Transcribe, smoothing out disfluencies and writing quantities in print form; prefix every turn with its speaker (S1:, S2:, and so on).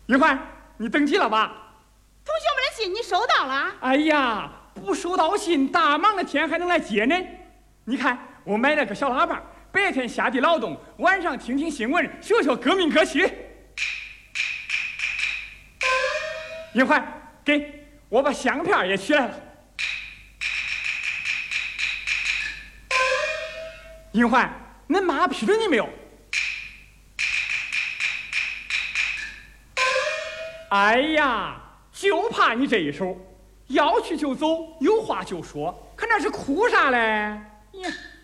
S1: 银环，你登记了吧？
S2: 同学们的信你收到了？
S1: 哎呀，不收到信，大忙的天还能来接呢。你看，我买了个小喇叭，白天下地劳动，晚上听听新闻，学学革命歌曲。银环，给我把相片也取来了。银环，恁妈批准你没有？哎呀，就怕你这一手，要去就走，有话就说，可那是哭啥嘞？呀！